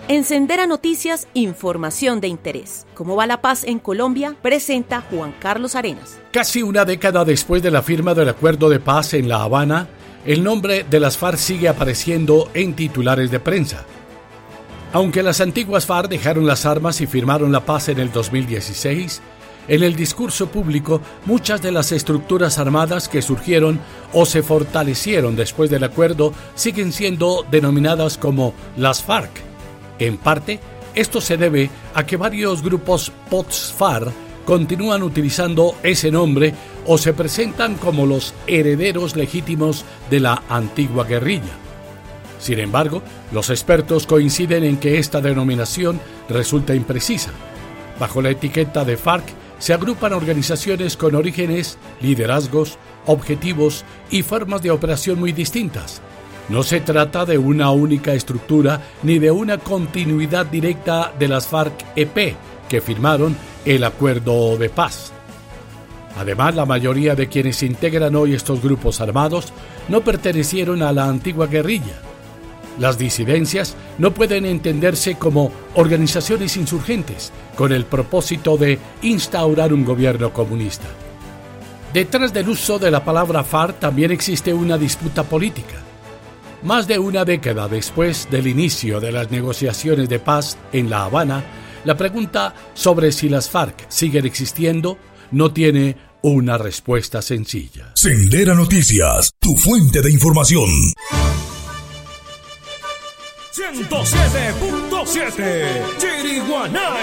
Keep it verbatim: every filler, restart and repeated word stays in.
En Sendera Noticias, información de interés. ¿Cómo va la paz en Colombia? Presenta Juan Carlos Arenas. Casi una década después de la firma del acuerdo de paz en La Habana, el nombre de las FARC sigue apareciendo en titulares de prensa. Aunque las antiguas FARC dejaron las armas y firmaron la paz en el dos mil dieciséis, en el discurso público muchas de las estructuras armadas que surgieron o se fortalecieron después del acuerdo siguen siendo denominadas como las FARC. En parte, esto se debe a que varios grupos post-FARC continúan utilizando ese nombre o se presentan como los herederos legítimos de la antigua guerrilla. Sin embargo, los expertos coinciden en que esta denominación resulta imprecisa. Bajo la etiqueta de FARC se agrupan organizaciones con orígenes, liderazgos, objetivos y formas de operación muy distintas. No se trata de una única estructura ni de una continuidad directa de las FARC-E P que firmaron el acuerdo de paz. Además, la mayoría de quienes integran hoy estos grupos armados no pertenecieron a la antigua guerrilla. Las disidencias no pueden entenderse como organizaciones insurgentes con el propósito de instaurar un gobierno comunista. Detrás del uso de la palabra FARC también existe una disputa política. Más de una década después del inicio de las negociaciones de paz en La Habana, la pregunta sobre si las FARC siguen existiendo no tiene una respuesta sencilla. Sendera Noticias, tu fuente de información. ciento siete punto siete Chiriguaná.